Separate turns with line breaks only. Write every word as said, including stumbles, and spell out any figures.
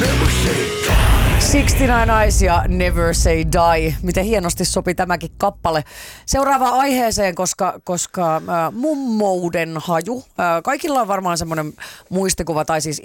kuusikymmentäyhdeksän Eyes ja Never Say Die. Miten hienosti sopi tämäkin kappale. Seuraavaan aiheeseen, koska, koska äh, mummouden haju. Äh, kaikilla on varmaan semmoinen muistikuva, tai siis